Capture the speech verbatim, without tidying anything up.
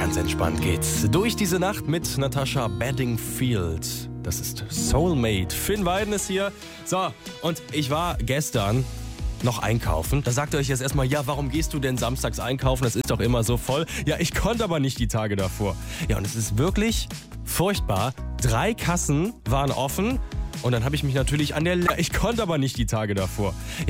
Ganz entspannt geht's durch diese Nacht mit Natasha Bedingfield. Das ist Soulmate. Finn Weiden ist hier. So, und ich war gestern noch einkaufen. Da sagt ihr euch jetzt erstmal, ja, warum gehst du denn samstags einkaufen? Das ist doch immer so voll. Ja, ich konnte aber nicht die Tage davor. Ja, und es ist wirklich furchtbar. Drei Kassen waren offen und dann habe ich mich natürlich an der... Ich konnte aber nicht die Tage davor.